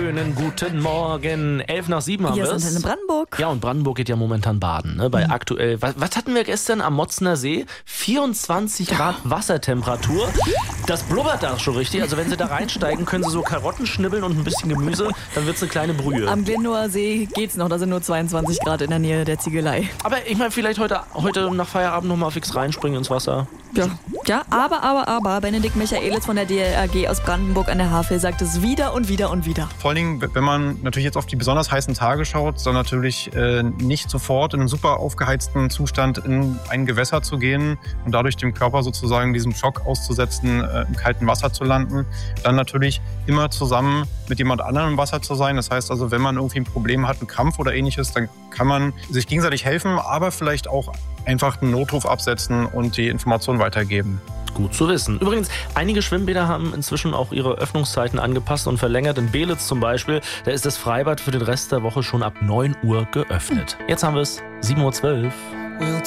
schönen guten Morgen. 6:11 haben wir Hier es. sind wir in Brandenburg. Ja, und Brandenburg geht ja momentan baden. Ne? Bei aktuell, was hatten wir gestern am Motzner See? 24 Grad Wassertemperatur. Das blubbert da schon richtig. Also wenn Sie da reinsteigen, können Sie so Karotten schnibbeln und ein bisschen Gemüse. Dann wird es eine kleine Brühe. Am Glendower See geht's noch, da sind nur 22 Grad in der Nähe der Ziegelei. Aber ich meine, vielleicht heute nach Feierabend nochmal fix reinspringen ins Wasser. Ja, aber Benedikt Michaelis von der DLRG aus Brandenburg an der Havel sagt es wieder und wieder und wieder. Vor allen Dingen, wenn man natürlich jetzt auf die besonders heißen Tage schaut, dann natürlich nicht sofort in einen super aufgeheizten Zustand in ein Gewässer zu gehen und dadurch dem Körper sozusagen diesem Schock auszusetzen, im kalten Wasser zu landen. Dann natürlich immer zusammen mit jemand anderem im Wasser zu sein. Das heißt also, wenn man irgendwie ein Problem hat, einen Krampf oder ähnliches, dann kann man sich gegenseitig helfen, aber vielleicht auch einfach einen Notruf absetzen und die Information weitergeben. Gut zu wissen. Übrigens, einige Schwimmbäder haben inzwischen auch ihre Öffnungszeiten angepasst und verlängert. In Belitz zum Beispiel, da ist das Freibad für den Rest der Woche schon ab 9 Uhr geöffnet. Jetzt haben wir es 7:12 Uhr.